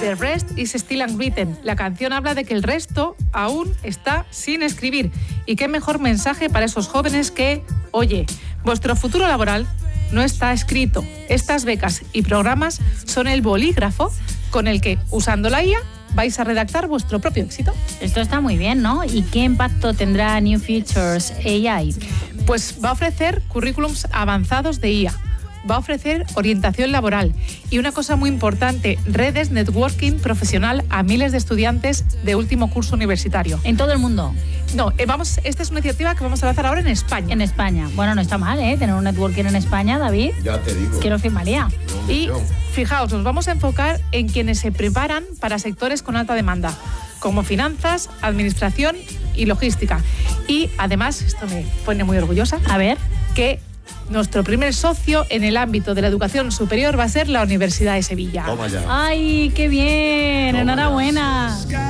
The Rest is Still Unwritten. La canción habla de que el resto aún está sin escribir. Y qué mejor mensaje para esos jóvenes que, oye, vuestro futuro laboral no está escrito. Estas becas y programas son el bolígrafo con el que, usando la IA, vais a redactar vuestro propio éxito. Esto está muy bien, ¿no? ¿Y qué impacto tendrá New Futures AI? Pues va a ofrecer currículums avanzados de IA. Va a ofrecer orientación laboral y una cosa muy importante, redes networking profesional a miles de estudiantes de último curso universitario. ¿En todo el mundo? No, esta es una iniciativa que vamos a lanzar ahora en España. En España. Bueno, no está mal, ¿eh? Tener un networking en España, David. Ya te digo. Que lo firmaría. Y fijaos, nos vamos a enfocar en quienes se preparan para sectores con alta demanda, como finanzas, administración y logística. Y además, esto me pone muy orgullosa, a ver, que nuestro primer socio en el ámbito de la educación superior va a ser la Universidad de Sevilla. Toma ya. ¡Ay, qué bien! Toma